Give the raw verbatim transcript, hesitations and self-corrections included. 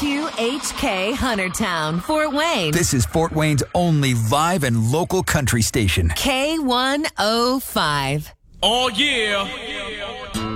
Q H K Huntertown, Fort Wayne. This is Fort Wayne's only live and local country station. K one oh five. Oh, yeah.